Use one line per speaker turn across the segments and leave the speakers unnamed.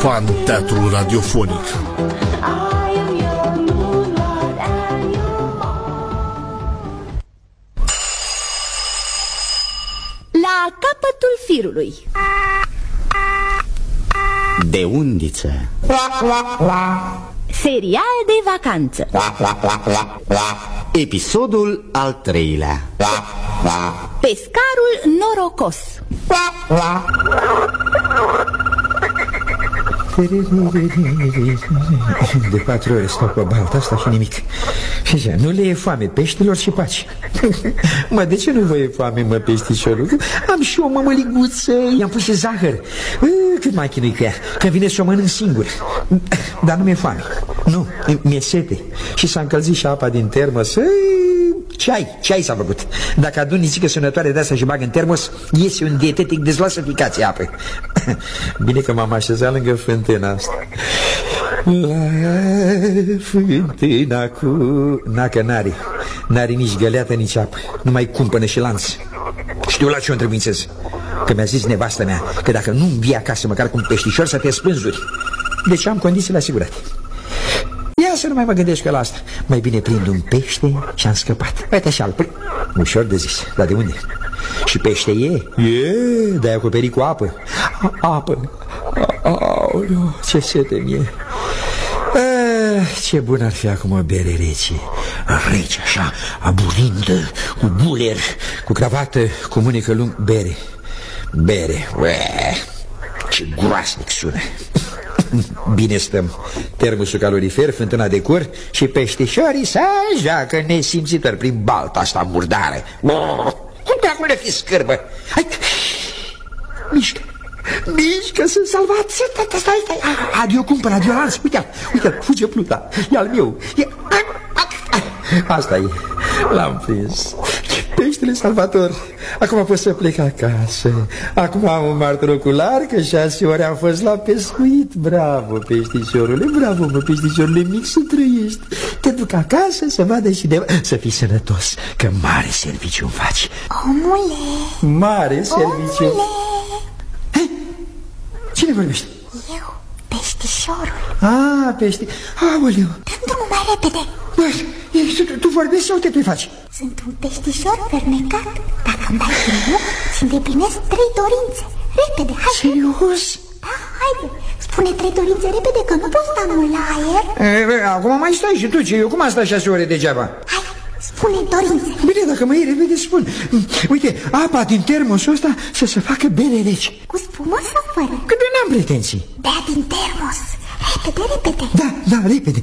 Fan teatrul radiofonic.
La capătul firului.
De undiță.
Serial de vacanță.
Episodul al 3-lea.
Pescarul norocos.
De 4 ore stau pe balta asta și nimic. Și așa, nu le e foame peștilor și paci. Mă, de ce nu vă e foame, mă, peștișorul? Am și o mămăliguță, i-am pus și zahăr. Cât mai chinui cu ea, că vine să o mănânc singur. Dar nu mi-e foame. Nu, mi-e sete. Și s-a încălzit și apa din termos. Ceai s-a făcut. Dacă adun nicică sănătoare de asta și bag în termos, iese un dietetic dezlasă-ficație apă. Bine că m-am așezat lângă fântâna asta. La fântâna cu... N-că n-are nici găleată, nici apă. Numai cumpănă și lanț. Știu la ce o întrebuințez. Că mi-a zis nevastă mea că dacă nu-mi vii acasă măcar cu un peștișor să te spânzuri. Deci am condițiile asigurate. Ia să nu mai mă gândesc la asta. Mai bine prind un pește și am scăpat. Uite așa, ușor de zis. Dar de unde? Și pește e? Dar e acoperit cu apă. Apă. Aoleu, ce sete mie. Ce bun ar fi acum o bere rece. Rece așa, aburindă, cu buler, cu cravată, cu mânecă lung. Bere. Ce groasnic sună. Bine stăm. Termosul calorifer, fântâna de cur și peștișorii se joacă nesimțitor prin balta asta murdară. Cum dracu le fi scârbă? Hai, mișcă, sunt salvat. Stai. Adio cumpăr, adio lans. Uite-l, fuge pluta. E al meu. Asta e. L-am prins. Peștele salvator. Acum pot să plec acasă. Acum am un martor ocular că 6 ore am fost la pescuit. Bravo, peștișorule, bravo, mă, peștișorule mic, să trăiești. Te duc acasă să vadă și de... Să fii sănătos, că mare serviciu îmi faci.
Omule.
Mare serviciu.
Omule.
Hei, cine vorbește?
Eu, peștișorul.
Pești. Aoleu.
Dă-mi mai repede.
Băi, tu vorbești sau te faci?
Sunt un peștișor fermecat. Dacă îmi dai drumul, îți îndeplinesc 3 dorințe. Repede, hai.
Serios?
Da, haide. Spune 3 dorințe repede, că nu pot sta mult la aer.
Acum mai stai și tu, ce eu cum am stat 6 ore degeaba?
Hai, spune dorințe.
Bine, dacă mă iei repede, spun. Uite, apa din termosul ăsta să se facă bere rece.
Cu spumă sau fără?
Că eu n-am pretenții.
Bea din termos. Repede.
Da, repede.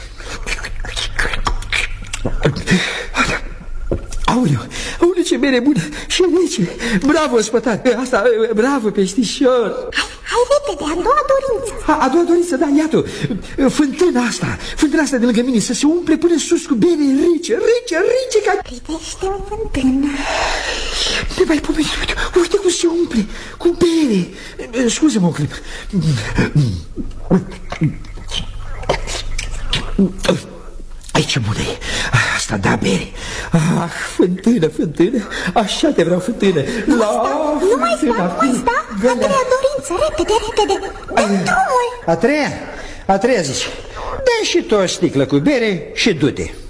Aoleu, ce bere bună și rece. Bravo, spătar. Asta, bravo, peștișor.
Hai repede, a doua dorință.
A doua dorință, da, iată. Fântâna asta de lângă mine să se umple până sus cu bere rece ca...
Privește în fântână.
Ne mai pomeni, uite cum se umple cu bere. Scuze-mă o clipă. Aici ce bună e. Asta da bere. Fântână. Așa te vreau, fântână.
Nu mai sta. A treia dorință, repede. Dă-mi drumul.
A treia zici. Dă și tu o sticlă cu bere și du-te.